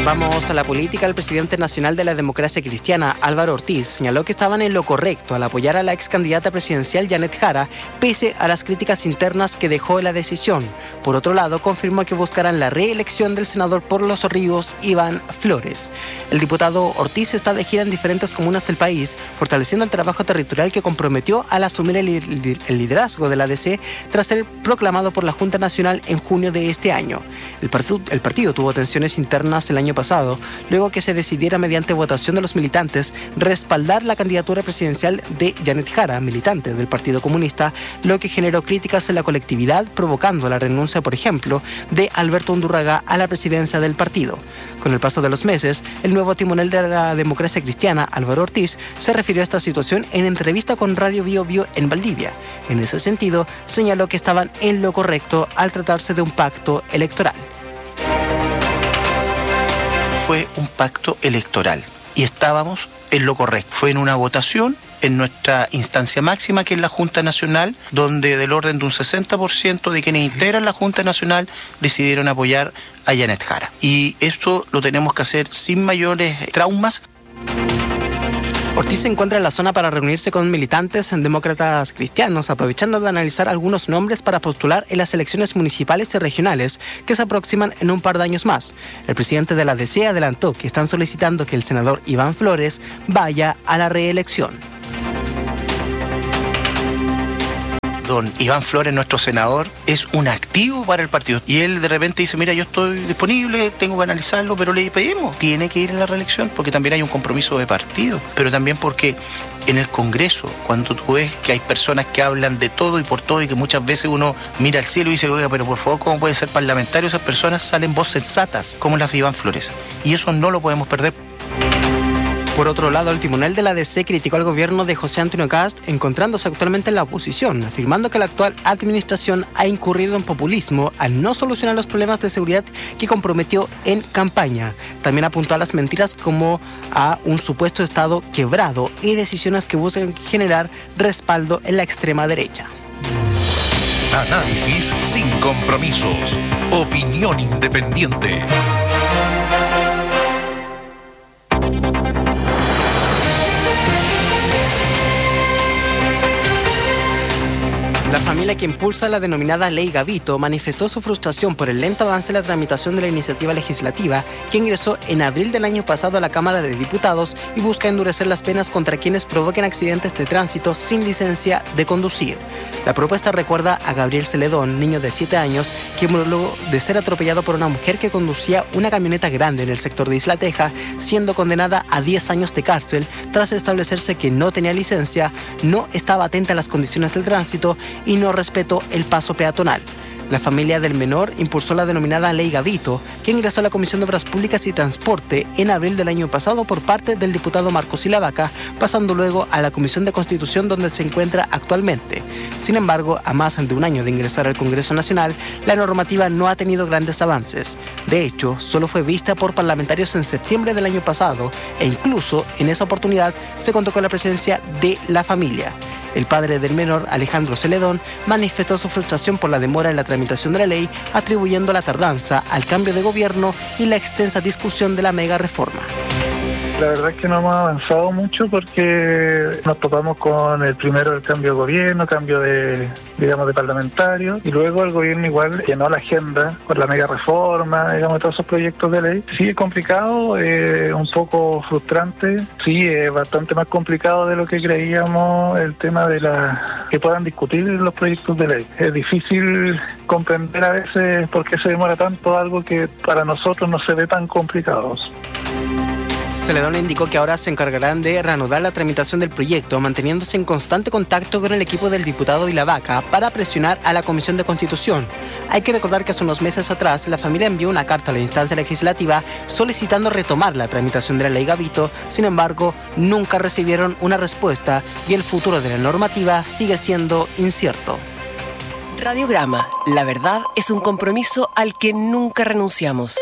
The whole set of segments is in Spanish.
Vamos a la política. El presidente nacional de la Democracia Cristiana, Álvaro Ortiz, señaló que estaban en lo correcto al apoyar a la ex candidata presidencial Janet Jara, pese a las críticas internas que dejó la decisión. Por otro lado, confirmó que buscarán la reelección del senador por Los Ríos, Iván Flores. El diputado Ortiz está de gira en diferentes comunas del país, fortaleciendo el trabajo territorial que comprometió al asumir el liderazgo de la DC tras ser proclamado por la Junta Nacional en junio de este año. El partido tuvo tensiones internas el año pasado, luego que se decidiera mediante votación de los militantes respaldar la candidatura presidencial de Janet Jara, militante del Partido Comunista, lo que generó críticas en la colectividad, provocando la renuncia, por ejemplo, de Alberto Undurraga a la presidencia del partido. Con el paso de los meses, el nuevo timonel de la Democracia Cristiana, Álvaro Ortiz, se refirió a esta situación en entrevista con Radio Bio Bio en Valdivia. En ese sentido, señaló que estaban en lo correcto al tratarse de un pacto electoral. Fue un pacto electoral y estábamos en lo correcto. Fue en una votación en nuestra instancia máxima, que es la Junta Nacional, donde del orden de un 60% de quienes integran la Junta Nacional decidieron apoyar a Janet Jara. Y esto lo tenemos que hacer sin mayores traumas. Ortiz se encuentra en la zona para reunirse con militantes demócratas cristianos, aprovechando de analizar algunos nombres para postular en las elecciones municipales y regionales que se aproximan en un par de años más. El presidente de la DC adelantó que están solicitando que el senador Iván Flores vaya a la reelección. Don Iván Flores, nuestro senador, es un activo para el partido. Y él de repente dice, mira, yo estoy disponible, tengo que analizarlo, pero le pedimos, tiene que ir a la reelección, porque también hay un compromiso de partido, pero también porque en el Congreso, cuando tú ves que hay personas que hablan de todo y por todo y que muchas veces uno mira al cielo y dice, oiga, pero por favor, ¿cómo pueden ser parlamentarios? Esas personas salen voces sensatas, como las de Iván Flores. Y eso no lo podemos perder. Por otro lado, el timonel de la DC criticó al gobierno de José Antonio Kast, encontrándose actualmente en la oposición, afirmando que la actual administración ha incurrido en populismo al no solucionar los problemas de seguridad que comprometió en campaña. También apuntó a las mentiras como a un supuesto Estado quebrado y decisiones que buscan generar respaldo en la extrema derecha. Análisis sin compromisos. Opinión independiente. La familia que impulsa la denominada Ley Gavito manifestó su frustración por el lento avance en la tramitación de la iniciativa legislativa que ingresó en abril del año pasado a la Cámara de Diputados y busca endurecer las penas contra quienes provoquen accidentes de tránsito sin licencia de conducir. La propuesta recuerda a Gabriel Celedón, niño de 7 años, que murió luego de ser atropellado por una mujer que conducía una camioneta grande en el sector de Isla Teja, siendo condenada a 10 años de cárcel tras establecerse que no tenía licencia, no estaba atenta a las condiciones del tránsito y no respetó el paso peatonal. La familia del menor impulsó la denominada Ley Gavito, que ingresó a la Comisión de Obras Públicas y Transporte en abril del año pasado por parte del diputado Marcos Silavaca, pasando luego a la Comisión de Constitución, donde se encuentra actualmente. Sin embargo, a más de un año de ingresar al Congreso Nacional, la normativa no ha tenido grandes avances. De hecho, solo fue vista por parlamentarios en septiembre del año pasado e incluso en esa oportunidad se contó con la presencia de la familia. El padre del menor, Alejandro Celedón, manifestó su frustración por la demora en la tramitación de la ley, atribuyendo la tardanza al cambio de gobierno y la extensa discusión de la mega reforma. La verdad es que no hemos avanzado mucho porque nos topamos con el primero el cambio de gobierno, cambio de parlamentarios, y luego el gobierno igual llenó la agenda con la mega reforma, todos esos proyectos de ley. Sí, es complicado, un poco frustrante, sí, es bastante más complicado de lo que creíamos el tema de que puedan discutir los proyectos de ley. Es difícil comprender a veces por qué se demora tanto algo que para nosotros no se ve tan complicado. Celedón indicó que ahora se encargarán de reanudar la tramitación del proyecto, manteniéndose en constante contacto con el equipo del diputado Silavaca para presionar a la Comisión de Constitución. Hay que recordar que hace unos meses atrás la familia envió una carta a la instancia legislativa solicitando retomar la tramitación de la Ley Gavito. Sin embargo, nunca recibieron una respuesta y el futuro de la normativa sigue siendo incierto. Radiograma, la verdad es un compromiso al que nunca renunciamos.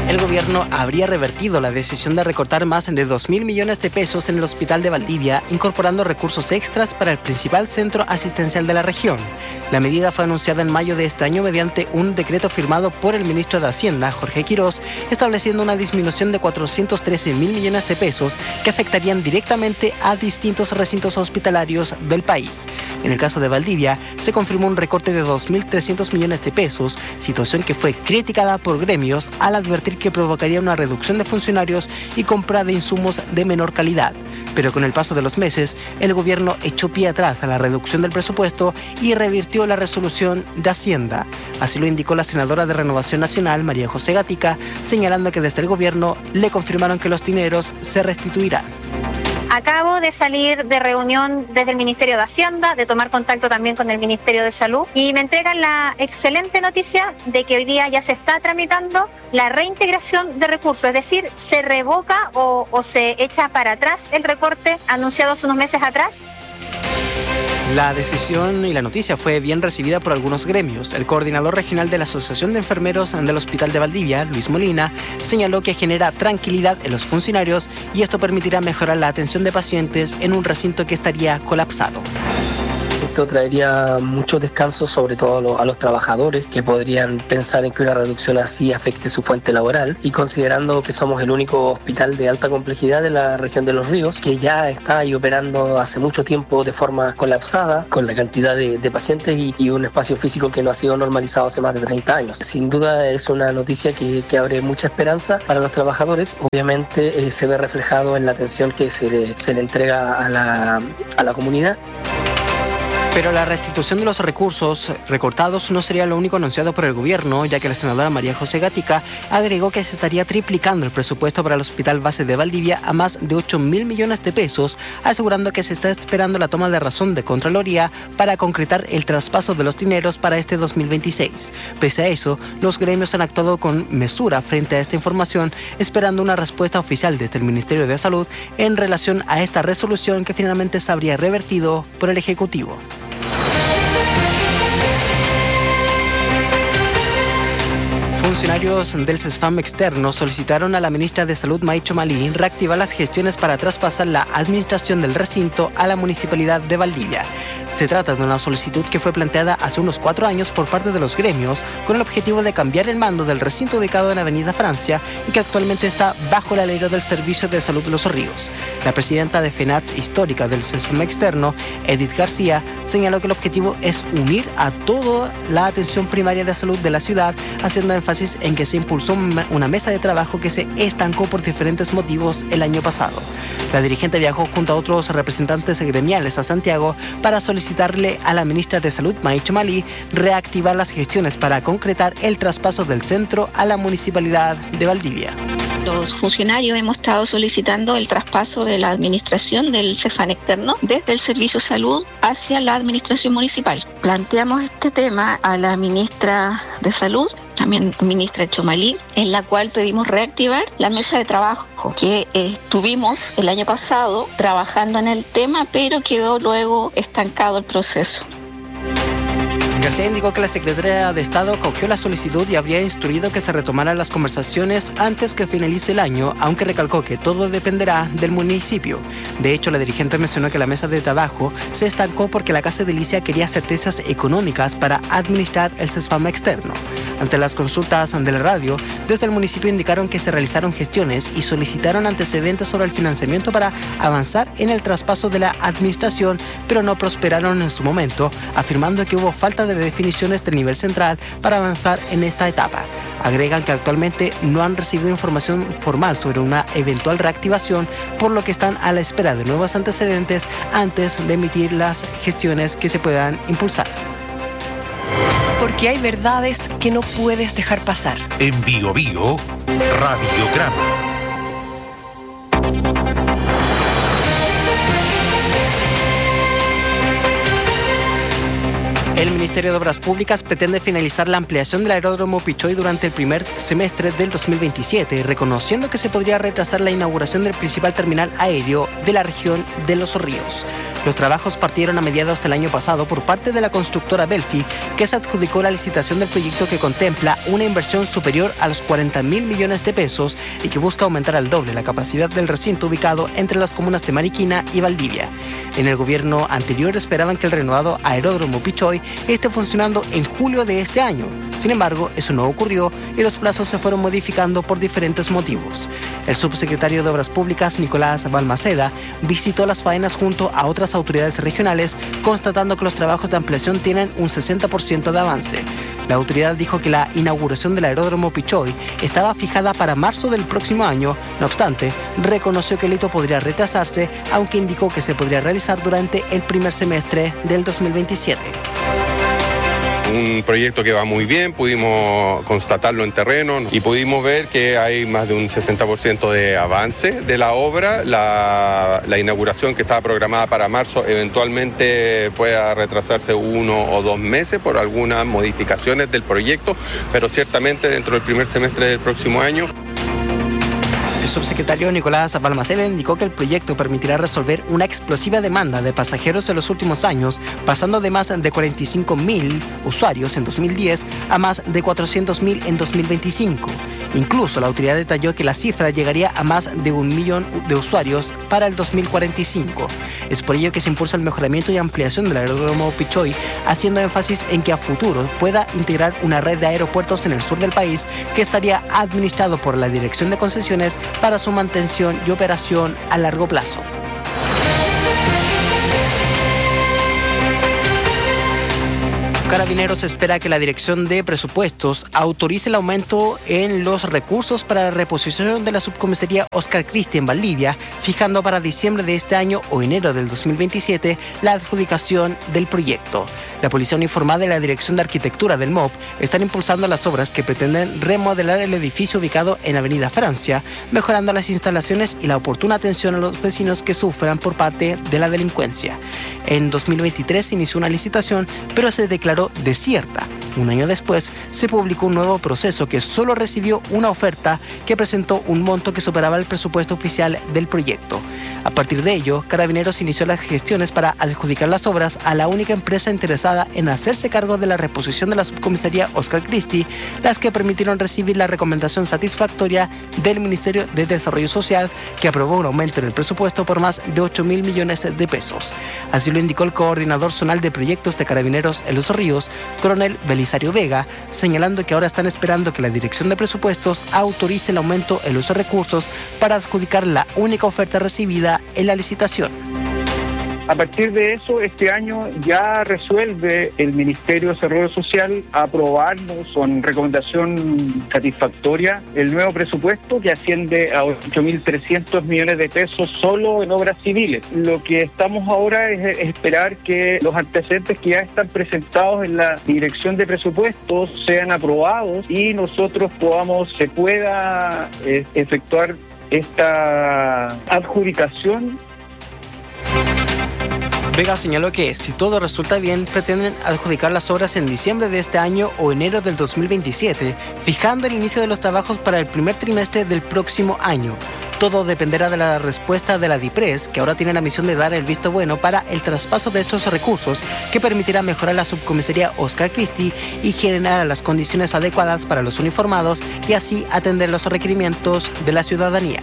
El gobierno habría revertido la decisión de recortar más de 2.000 millones de pesos en el hospital de Valdivia, incorporando recursos extras para el principal centro asistencial de la región. La medida fue anunciada en mayo de este año mediante un decreto firmado por el ministro de Hacienda, Jorge Quirós, estableciendo una disminución de 413.000 millones de pesos que afectarían directamente a distintos recintos hospitalarios del país. En el caso de Valdivia, se confirmó un recorte de 2.300 millones de pesos, situación que fue criticada por gremios al advertir que provocaría una reducción de funcionarios y compra de insumos de menor calidad. Pero con el paso de los meses, el gobierno echó pie atrás a la reducción del presupuesto y revirtió la resolución de Hacienda. Así lo indicó la senadora de Renovación Nacional, María José Gatica, señalando que desde el gobierno le confirmaron que los dineros se restituirán. Acabo de salir de reunión desde el Ministerio de Hacienda, de tomar contacto también con el Ministerio de Salud y me entregan la excelente noticia de que hoy día ya se está tramitando la reintegración de recursos, es decir, se revoca o se echa para atrás el recorte anunciado hace unos meses atrás. La decisión y la noticia fue bien recibida por algunos gremios. El coordinador regional de la Asociación de Enfermeros del Hospital de Valdivia, Luis Molina, señaló que genera tranquilidad en los funcionarios y esto permitirá mejorar la atención de pacientes en un recinto que estaría colapsado. Esto traería mucho descanso, sobre todo a los trabajadores que podrían pensar en que una reducción así afecte su fuente laboral, y considerando que somos el único hospital de alta complejidad de la región de Los Ríos, que ya está ahí operando hace mucho tiempo de forma colapsada, con la cantidad de pacientes y un espacio físico que no ha sido normalizado hace más de 30 años. Sin duda es una noticia que abre mucha esperanza para los trabajadores. Obviamente se ve reflejado en la atención que se le entrega a la comunidad. Pero la restitución de los recursos recortados no sería lo único anunciado por el gobierno, ya que la senadora María José Gatica agregó que se estaría triplicando el presupuesto para el Hospital Base de Valdivia a más de 8.000 millones de pesos, asegurando que se está esperando la toma de razón de Contraloría para concretar el traspaso de los dineros para este 2026. Pese a eso, los gremios han actuado con mesura frente a esta información, esperando una respuesta oficial desde el Ministerio de Salud en relación a esta resolución que finalmente se habría revertido por el Ejecutivo. Funcionarios del CESFAM externo solicitaron a la ministra de Salud, May Chomali, reactivar las gestiones para traspasar la administración del recinto a la Municipalidad de Valdivia. Se trata de una solicitud que fue planteada hace unos 4 años por parte de los gremios con el objetivo de cambiar el mando del recinto ubicado en Avenida Francia y que actualmente está bajo el alero del Servicio de Salud de Los Ríos. La presidenta de FENATS histórica del CESFAM externo, Edith García, señaló que el objetivo es unir a toda la atención primaria de salud de la ciudad, haciendo énfasis en que se impulsó una mesa de trabajo que se estancó por diferentes motivos el año pasado. La dirigente viajó junto a otros representantes gremiales a Santiago para solicitarle a la ministra de Salud, May Chomali, reactivar las gestiones para concretar el traspaso del centro a la Municipalidad de Valdivia. Los funcionarios hemos estado solicitando el traspaso de la administración del CESFAM externo desde el Servicio de Salud hacia la administración municipal. Planteamos este tema a la ministra de Salud, también ministra Chomali, en la cual pedimos reactivar la mesa de trabajo que estuvimos el año pasado trabajando en el tema, pero quedó luego estancado el proceso. García indicó que la Secretaría de Estado acogió la solicitud y habría instruido que se retomaran las conversaciones antes que finalice el año, aunque recalcó que todo dependerá del municipio. De hecho, la dirigente mencionó que la mesa de trabajo se estancó porque la Casa Edilicia quería certezas económicas para administrar el CESFAM externo. Ante las consultas de la radio, desde el municipio indicaron que se realizaron gestiones y solicitaron antecedentes sobre el financiamiento para avanzar en el traspaso de la administración, pero no prosperaron en su momento, afirmando que hubo falta de definiciones del nivel central para avanzar en esta etapa. Agregan que actualmente no han recibido información formal sobre una eventual reactivación, por lo que están a la espera de nuevos antecedentes antes de emitir las gestiones que se puedan impulsar. Porque hay verdades que no puedes dejar pasar. En Bio Bio, Radiograma. El Ministerio de Obras Públicas pretende finalizar la ampliación del aeródromo Pichoy durante el primer semestre del 2027, reconociendo que se podría retrasar la inauguración del principal terminal aéreo de la región de Los Ríos. Los trabajos partieron a mediados del año pasado por parte de la constructora Belfi, que se adjudicó la licitación del proyecto que contempla una inversión superior a los 40.000 millones de pesos y que busca aumentar al doble la capacidad del recinto ubicado entre las comunas de Mariquina y Valdivia. En el gobierno anterior esperaban que el renovado aeródromo Pichoy esté funcionando en julio de este año. Sin embargo, eso no ocurrió y los plazos se fueron modificando por diferentes motivos. El subsecretario de Obras Públicas, Nicolás Balmaceda, visitó las faenas junto a otras autoridades regionales, constatando que los trabajos de ampliación tienen un 60% de avance. La autoridad dijo que la inauguración del aeródromo Pichoy estaba fijada para marzo del próximo año. No obstante, reconoció que el hito podría retrasarse, aunque indicó que se podría realizar durante el primer semestre del 2027. Un proyecto que va muy bien, pudimos constatarlo en terreno y pudimos ver que hay más de un 60% de avance de la obra. La inauguración que estaba programada para marzo eventualmente pueda retrasarse 1 o 2 meses por algunas modificaciones del proyecto, pero ciertamente dentro del primer semestre del próximo año. El subsecretario Nicolás Balmaceda indicó que el proyecto permitirá resolver una explosiva demanda de pasajeros en los últimos años, pasando de más de 45.000 usuarios en 2010 a más de 400.000 en 2025. Incluso la autoridad detalló que la cifra llegaría a más de 1 millón de usuarios para el 2045. Es por ello que se impulsa el mejoramiento y ampliación del aeródromo Pichoy, haciendo énfasis en que a futuro pueda integrar una red de aeropuertos en el sur del país que estaría administrado por la Dirección de Concesiones para su mantención y operación a largo plazo. Carabineros espera que la Dirección de Presupuestos autorice el aumento en los recursos para la reposición de la subcomisaría Oscar Christie en Valdivia, fijando para diciembre de este año o enero del 2027 la adjudicación del proyecto. La Policía Uniformada y la Dirección de Arquitectura del MOP están impulsando las obras que pretenden remodelar el edificio ubicado en Avenida Francia, mejorando las instalaciones y la oportuna atención a los vecinos que sufran por parte de la delincuencia. En 2023 se inició una licitación, pero se declaró desierta. Un año después, se publicó un nuevo proceso que solo recibió una oferta que presentó un monto que superaba el presupuesto oficial del proyecto. A partir de ello, Carabineros inició las gestiones para adjudicar las obras a la única empresa interesada en hacerse cargo de la reposición de la subcomisaría Oscar Christie, las que permitieron recibir la recomendación satisfactoria del Ministerio de Desarrollo Social, que aprobó un aumento en el presupuesto por más de 8.000 millones de pesos. Así lo indicó el coordinador zonal de proyectos de Carabineros en Los Ríos, coronel Belisario Vega, señalando que ahora están esperando que la Dirección de Presupuestos autorice el aumento en los recursos para adjudicar la única oferta recibida en la licitación. A partir de eso, este año ya resuelve el Ministerio de Desarrollo Social aprobarnos con recomendación satisfactoria el nuevo presupuesto que asciende a 8.300 millones de pesos solo en obras civiles. Lo que estamos ahora es esperar que los antecedentes que ya están presentados en la Dirección de Presupuestos sean aprobados y nosotros se pueda efectuar esta adjudicación. Vega señaló que, si todo resulta bien, pretenden adjudicar las obras en diciembre de este año o enero del 2027, fijando el inicio de los trabajos para el primer trimestre del próximo año. Todo dependerá de la respuesta de la DIPRES, que ahora tiene la misión de dar el visto bueno para el traspaso de estos recursos, que permitirá mejorar la subcomisaría Oscar Christie y generar las condiciones adecuadas para los uniformados y así atender los requerimientos de la ciudadanía.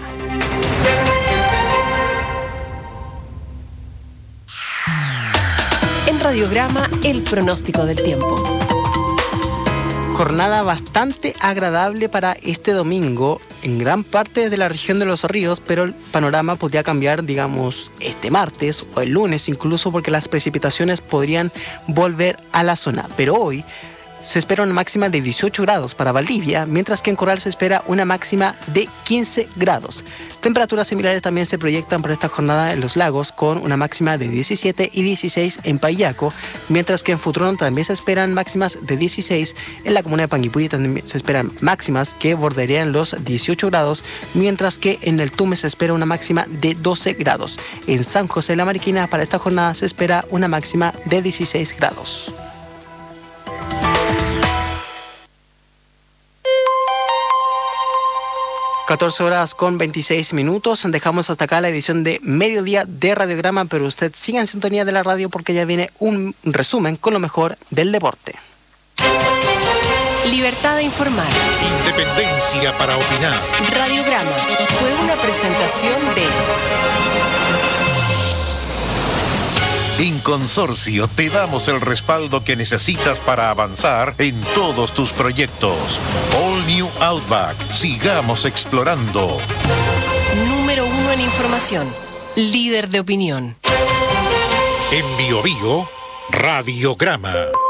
En Radiograma, el pronóstico del tiempo. Jornada bastante agradable para este domingo en gran parte de la región de Los Ríos, pero el panorama podría cambiar, digamos, este martes o el lunes incluso, porque las precipitaciones podrían volver a la zona. Pero hoy se espera una máxima de 18 grados para Valdivia, mientras que en Corral se espera una máxima de 15 grados. Temperaturas similares también se proyectan para esta jornada en Los Lagos, con una máxima de 17 y 16 en Payaco, mientras que en Futrono también se esperan máximas de 16. En la comuna de Panguipulli también se esperan máximas que bordearían los 18 grados, mientras que en el Tume se espera una máxima de 12 grados. En San José de la Mariquina para esta jornada se espera una máxima de 16 grados. 14 horas con 26 minutos. Dejamos hasta acá la edición de mediodía de Radiograma, pero usted siga en sintonía de la radio porque ya viene un resumen con lo mejor del deporte. Libertad de informar. Independencia para opinar. Radiograma fue una presentación de... En Consorcio te damos el respaldo que necesitas para avanzar en todos tus proyectos. All New Outback. Sigamos explorando. Número 1 en información. Líder de opinión. En Bio Bio, Radiograma.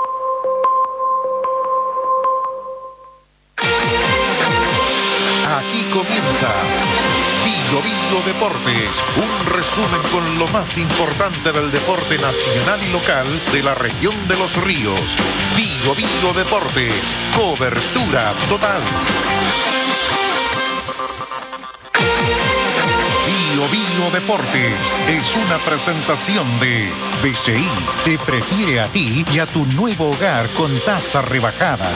Aquí comienza Bio Bio Deportes, un resumen con lo más importante del deporte nacional y local de la región de Los Ríos. Bio Bio Deportes, cobertura total. Bio Bio Deportes es una presentación de BCI. Te prefiere a ti y a tu nuevo hogar con tasa rebajada.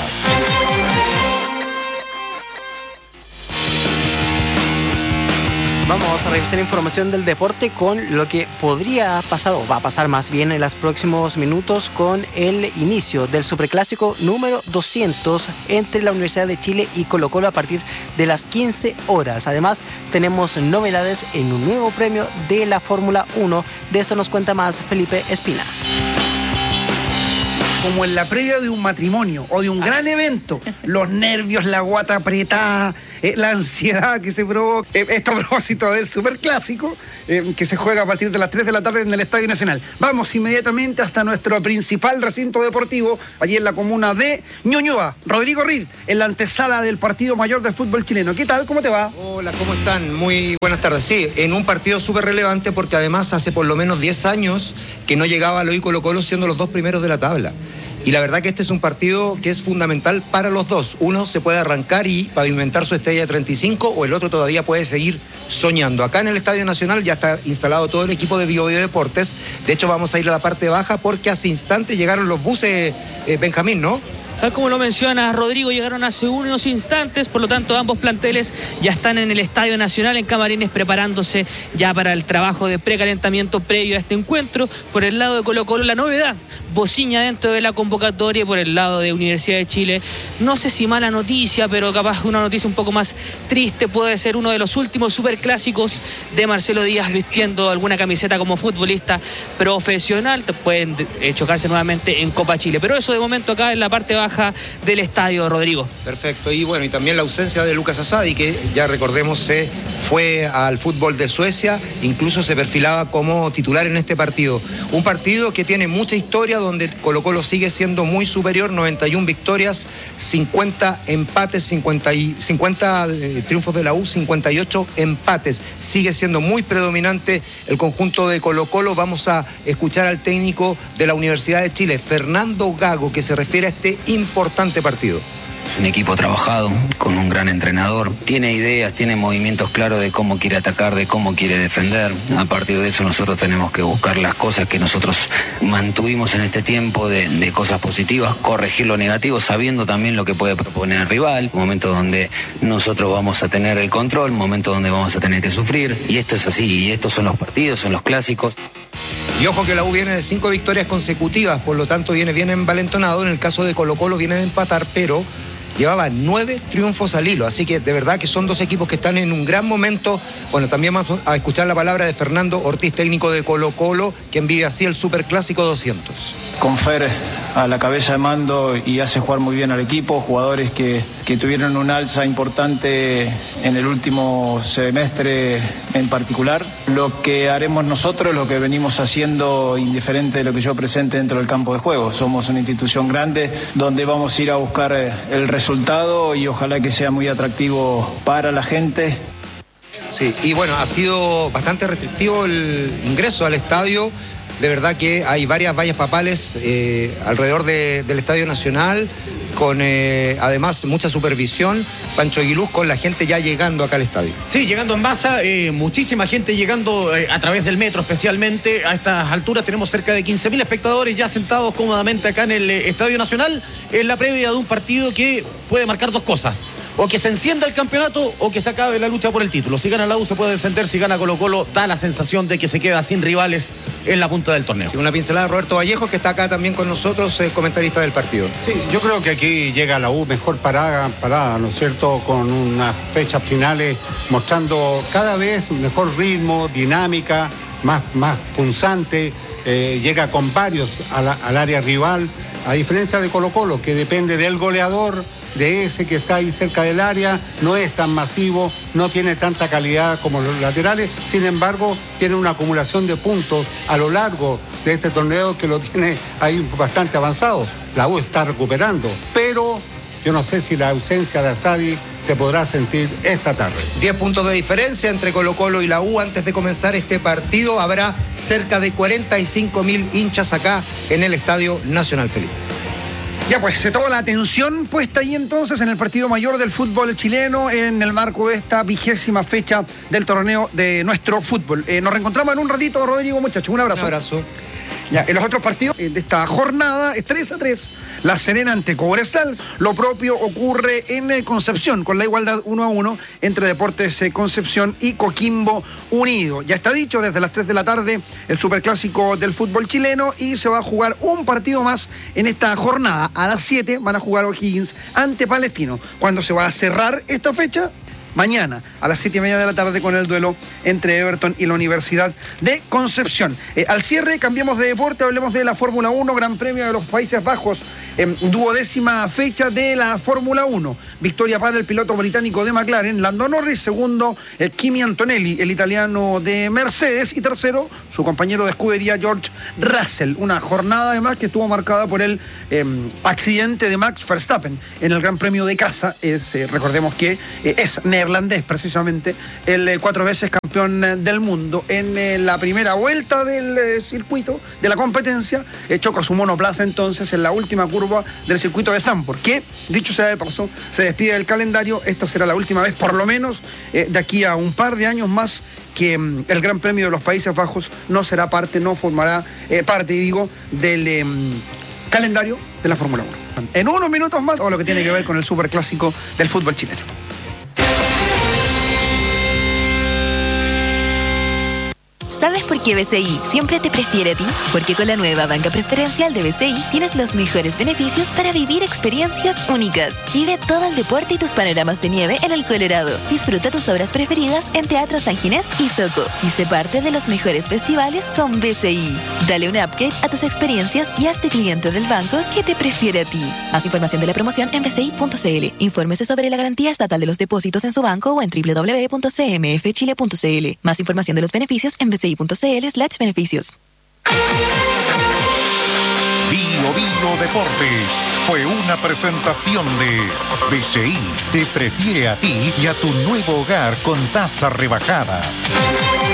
Vamos a revisar información del deporte con lo que podría pasar, o va a pasar más bien en los próximos minutos, con el inicio del Superclásico número 200 entre la Universidad de Chile y Colo-Colo a partir de las 15 horas. Además, tenemos novedades en un nuevo premio de la Fórmula 1. De esto nos cuenta más Felipe Espina. Como en la previa de un matrimonio o de un gran evento, los nervios, la guata apretada, la ansiedad que se provoca. Esto a propósito del Superclásico, que se juega a partir de las 3 de la tarde en el Estadio Nacional. Vamos inmediatamente hasta nuestro principal recinto deportivo, allí en la comuna de Ñuñoa. Rodrigo Riz, en la antesala del partido mayor del fútbol chileno. ¿Qué tal? ¿Cómo te va? Hola, ¿cómo están? Muy buenas tardes. Sí, en un partido súper relevante porque además hace por lo menos 10 años que no llegaba Loí Colo-Colo siendo los dos primeros de la tabla. Y la verdad que este es un partido que es fundamental para los dos. Uno se puede arrancar y pavimentar su estrella de 35, o el otro todavía puede seguir soñando. Acá en el Estadio Nacional ya está instalado todo el equipo de Bio Bio Deportes. De hecho, vamos a ir a la parte baja porque hace instantes llegaron los buses, Benjamín, ¿no? Tal como lo menciona Rodrigo, llegaron hace unos instantes, por lo tanto ambos planteles ya están en el Estadio Nacional, en camarines, preparándose ya para el trabajo de precalentamiento previo a este encuentro. Por el lado de Colo-Colo, la novedad, Bociña dentro de la convocatoria. Por el lado de Universidad de Chile, no sé si mala noticia, pero capaz una noticia un poco más triste, puede ser uno de los últimos superclásicos de Marcelo Díaz vistiendo alguna camiseta como futbolista profesional. Pueden chocarse nuevamente en Copa Chile, pero eso de momento acá en la parte baja del estadio, Rodrigo. Perfecto, y bueno, y también la ausencia de Lucas Asadi, que ya recordemos se fue al fútbol de Suecia, incluso se perfilaba como titular en este partido. Un partido que tiene mucha historia, donde Colo-Colo sigue siendo muy superior, 91 victorias, 50 empates, 50 triunfos de la U, 58 empates. Sigue siendo muy predominante el conjunto de Colo-Colo. Vamos a escuchar al técnico de la Universidad de Chile, Fernando Gago, que se refiere a este importante partido. Es un equipo trabajado, con un gran entrenador. Tiene ideas, tiene movimientos claros de cómo quiere atacar, de cómo quiere defender. A partir de eso nosotros tenemos que buscar las cosas que nosotros mantuvimos en este tiempo de cosas positivas, corregir lo negativo, sabiendo también lo que puede proponer el rival. Un momento donde nosotros vamos a tener el control, un momento donde vamos a tener que sufrir. Y esto es así, y estos son los partidos, son los clásicos. Y ojo que la U viene de 5 victorias consecutivas, por lo tanto viene bien envalentonado. En el caso de Colo-Colo viene de empatar, pero llevaba 9 triunfos al hilo, así que de verdad que son dos equipos que están en un gran momento. Bueno, también vamos a escuchar la palabra de Fernando Ortiz, técnico de Colo-Colo, quien vive así el Superclásico 200. Con Fer a la cabeza de mando y hace jugar muy bien al equipo, jugadores que tuvieron un alza importante en el último semestre en particular. Lo que haremos nosotros, lo que venimos haciendo, indiferente de lo que yo presente dentro del campo de juego. Somos una institución grande donde vamos a ir a buscar el resultado y ojalá que sea muy atractivo para la gente. Sí, y bueno, ha sido bastante restrictivo el ingreso al estadio. De verdad que hay varias vallas papales alrededor del Estadio Nacional, con además mucha supervisión. Pancho Aguiluz, con la gente ya llegando acá al estadio. Sí, llegando en masa, muchísima gente llegando a través del metro especialmente. A estas alturas tenemos cerca de 15.000 espectadores ya sentados cómodamente acá en el Estadio Nacional, en la previa de un partido que puede marcar dos cosas. o que se encienda el campeonato o que se acabe la lucha por el título. Si gana la U se puede descender, si gana Colo-Colo da la sensación de que se queda sin rivales en la punta del torneo. Sí, una pincelada de Roberto Vallejo, que está acá también con nosotros, comentarista del partido. Sí, yo creo que aquí llega la U mejor parada, ¿no es cierto?, con unas fechas finales mostrando cada vez mejor ritmo, dinámica, más punzante, llega con varios al área rival, a diferencia de Colo-Colo, que depende del goleador, de ese que está ahí cerca del área, no es tan masivo, no tiene tanta calidad como los laterales, sin embargo tiene una acumulación de puntos a lo largo de este torneo que lo tiene ahí bastante avanzado. La U está recuperando, pero yo no sé si la ausencia de Asadi se podrá sentir esta tarde. 10 puntos de diferencia entre Colo-Colo y la U. Antes de comenzar este partido habrá cerca de 45.000 hinchas acá en el Estadio Nacional, Felipe. Ya pues, toda la atención puesta ahí entonces en el partido mayor del fútbol chileno en el marco de esta 20ª fecha del torneo de nuestro fútbol. Nos reencontramos en un ratito, Rodrigo, muchachos. Un abrazo. Un abrazo. Ya, en los otros partidos de esta jornada es 3-3. La Serena ante Cobresal. Lo propio ocurre en Concepción, con la igualdad 1-1 entre Deportes Concepción y Coquimbo Unido. Ya está dicho, desde las 3 de la tarde, el superclásico del fútbol chileno, y se va a jugar un partido más en esta jornada. A las 7 van a jugar O'Higgins ante Palestino. ¿Cuándo se va a cerrar esta fecha? Mañana, a las 7:30 de la tarde, con el duelo entre Everton y la Universidad de Concepción. Al cierre, cambiemos de deporte, hablemos de la Fórmula 1, Gran Premio de los Países Bajos, 12ª fecha de la Fórmula 1. Victoria para el piloto británico de McLaren, Lando Norris. Segundo, Kimi Antonelli, el italiano de Mercedes. Y tercero, su compañero de escudería, George Russell. Una jornada además que estuvo marcada por el accidente de Max Verstappen en el Gran Premio de casa. Recordemos que es neerlandés, precisamente, el 4 veces campeón del mundo. En la primera vuelta del circuito, de la competencia, choca su monoplaza entonces en la última curva del circuito de Zandvoort, que, dicho sea de paso, se despide del calendario. Esta será la última vez, por lo menos, de aquí a un par de años más, que el Gran Premio de los Países Bajos no será parte, no formará parte, del calendario de la Fórmula 1. En unos minutos más, todo lo que tiene que ver con el superclásico del fútbol chileno. ¿Sabes por qué BCI siempre te prefiere a ti? Porque con la nueva banca preferencial de BCI tienes los mejores beneficios para vivir experiencias únicas. Vive todo el deporte y tus panoramas de nieve en el Colorado. Disfruta tus obras preferidas en Teatro San Ginés y Soco. Y sé parte de los mejores festivales con BCI. Dale un upgrade a tus experiencias y hazte cliente del banco que te prefiere a ti. Más información de la promoción en bci.cl. Infórmese sobre la garantía estatal de los depósitos en su banco o en www.cmfchile.cl. Más información de los beneficios en bci.cl/beneficios. Bio Bio Deportes fue una presentación de BCI. Te prefiere a ti y a tu nuevo hogar con tasa rebajada.